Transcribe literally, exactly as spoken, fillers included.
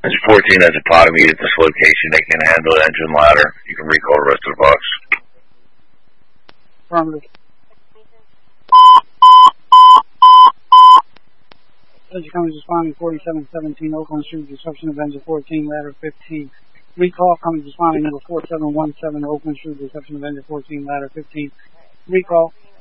Engine fourteen has a pot meet at this location. They can handle the engine ladder. You can recall the rest of the box. Affirmative. Engine Cummins responding forty-seven seventeen Oakland Street, disruption of engine fourteen, ladder fifteen. Recall Cummins responding number four seven one seven Oakland Street, disruption of engine fourteen, ladder fifteen. Recall.